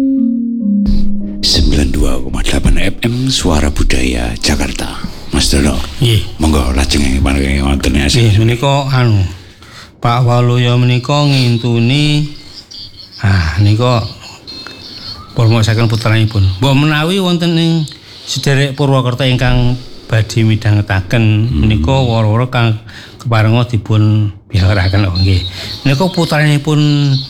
92,8 FM Suara Budaya Jakarta. Mas Dono. Nggih. Monggo lajeng panjenengan wonten asih. Nggih menika Pak Waluyo menika ngintuni nika purmosaken putranipun. Mbok menawi wonten ing sederek Purwokerto ingkang badhe midhangetaken menika wara-wara kang keparenga dipun biaraken nggih. Menika putranipun